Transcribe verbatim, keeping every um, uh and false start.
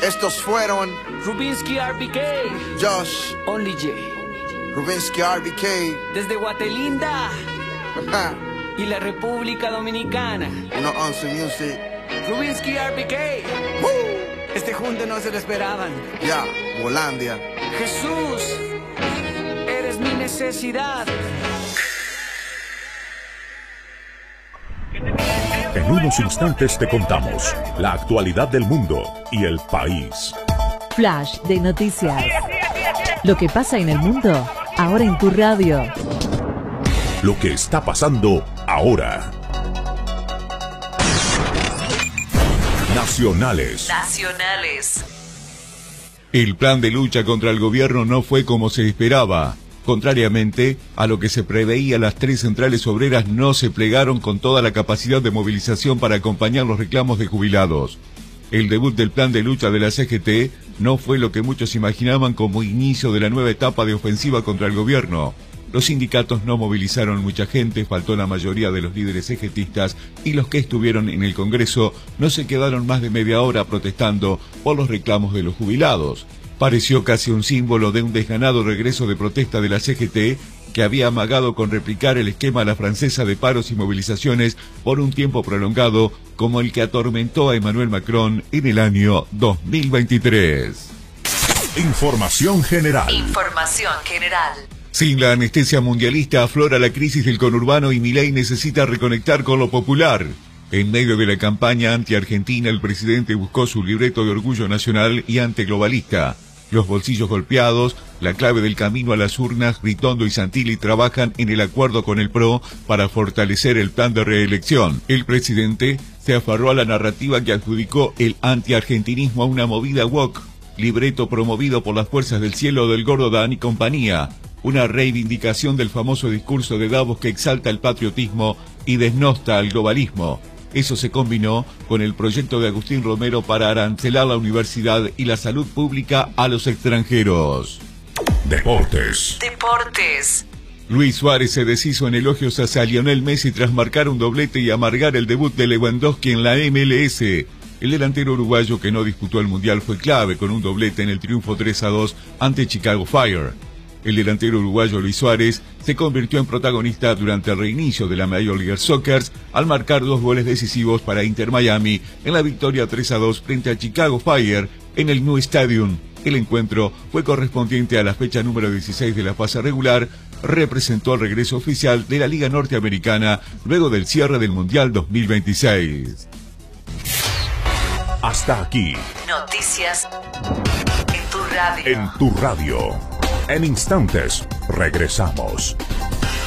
Estos fueron Rubinsky R B K, Josh, Only J, Rubinsky R B K, desde Guatelinda y la República Dominicana. uno once Music. Rubinsky R B K. Woo. Este junte no se lo esperaban. Ya, yeah, Volandia. Jesús, eres mi necesidad. En unos instantes te contamos la actualidad del mundo y el país. Flash de noticias. Lo que pasa en el mundo, ahora en tu radio. Lo que está pasando ahora. Nacionales. Nacionales. El plan de lucha contra el gobierno no fue como se esperaba. Contrariamente a lo que se preveía, las tres centrales obreras no se plegaron con toda la capacidad de movilización para acompañar los reclamos de jubilados. El debut del plan de lucha de la C G T no fue lo que muchos imaginaban como inicio de la nueva etapa de ofensiva contra el gobierno. Los sindicatos no movilizaron mucha gente, faltó la mayoría de los líderes cegetistas y los que estuvieron en el Congreso no se quedaron más de media hora protestando por los reclamos de los jubilados. Pareció casi un símbolo de un desganado regreso de protesta de la C G T, que había amagado con replicar el esquema a la francesa de paros y movilizaciones por un tiempo prolongado, como el que atormentó a Emmanuel Macron en el año dos mil veintitrés. Información general. Información general. Sin la anestesia mundialista aflora la crisis del conurbano y Milei necesita reconectar con lo popular. En medio de la campaña anti-argentina, el presidente buscó su libreto de orgullo nacional y antiglobalista. Los bolsillos golpeados, la clave del camino a las urnas, Ritondo y Santilli trabajan en el acuerdo con el P R O para fortalecer el plan de reelección. El presidente se aferró a la narrativa que adjudicó el anti-argentinismo a una movida woke, libreto promovido por las fuerzas del cielo del Gordo Dan y compañía. Una reivindicación del famoso discurso de Davos que exalta el patriotismo y desnosta al globalismo. Eso se combinó con el proyecto de Agustín Romero para arancelar la universidad y la salud pública a los extranjeros. Deportes. Deportes. Luis Suárez se deshizo en elogios hacia Lionel Messi tras marcar un doblete y amargar el debut de Lewandowski en la M L S. El delantero uruguayo que no disputó el Mundial fue clave con un doblete en el triunfo tres a dos ante Chicago Fire. El delantero uruguayo Luis Suárez se convirtió en protagonista durante el reinicio de la Major League Soccer al marcar dos goles decisivos para Inter Miami en la victoria tres a dos frente a Chicago Fire en el New Stadium. El encuentro fue correspondiente a la fecha número dieciséis de la fase regular, representó el regreso oficial de la Liga Norteamericana luego del cierre del Mundial dos mil veintiséis. Hasta aquí. Noticias en tu radio. En tu radio. En instantes, regresamos.